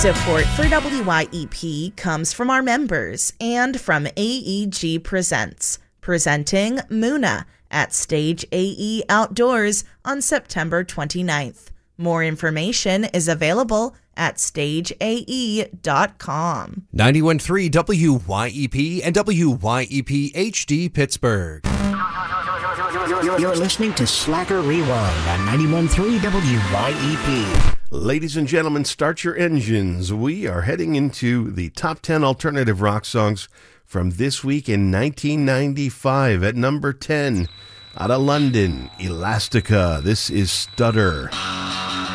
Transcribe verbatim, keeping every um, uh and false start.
Support for W Y E P comes from our members and from A E G Presents, presenting Muna at Stage A E Outdoors on September twenty-ninth. More information is available at stage a e dot com. ninety-one point three W Y E P and W Y E P H D Pittsburgh. You're listening to Slacker Rewind on ninety-one point three W Y E P. Ladies and gentlemen, start your engines. We are heading into the top ten alternative rock songs from this week in nineteen ninety-five. At number ten, out of London, Elastica. This is Stutter.